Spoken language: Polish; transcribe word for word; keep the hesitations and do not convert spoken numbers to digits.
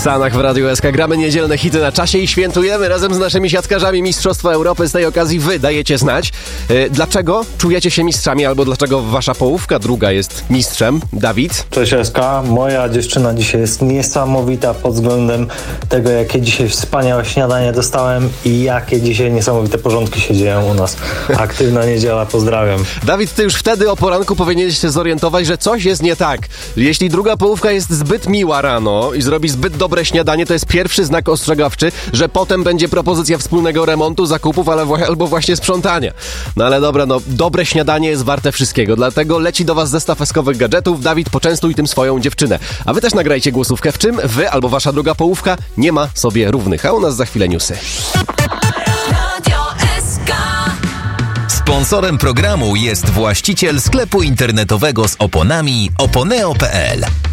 Stanach w Radiu S K. Gramy niedzielne hity na czasie i świętujemy razem z naszymi siatkarzami Mistrzostwa Europy. Z tej okazji wy dajecie znać, yy, dlaczego czujecie się mistrzami albo dlaczego wasza połówka druga jest mistrzem. Dawid? Cześć S K. Moja dziewczyna dzisiaj jest niesamowita pod względem tego, jakie dzisiaj wspaniałe śniadanie dostałem i jakie dzisiaj niesamowite porządki się dzieją u nas. Aktywna niedziela, pozdrawiam. Dawid, ty już wtedy o poranku powinieneś się zorientować, że coś jest nie tak. Jeśli druga połówka jest zbyt miła rano i zrobi zbyt dobre śniadanie, to jest pierwszy znak ostrzegawczy, że potem będzie propozycja wspólnego remontu, zakupów ale wła- albo właśnie sprzątania. No ale dobra, no dobre śniadanie jest warte wszystkiego, dlatego leci do was zestaw eskowych gadżetów. Dawid, poczęstuj tym swoją dziewczynę. A wy też nagrajcie głosówkę, w czym wy albo wasza druga połówka nie ma sobie równych. A u nas za chwilę newsy. Sponsorem programu jest właściciel sklepu internetowego z oponami oponeo kropka pe el.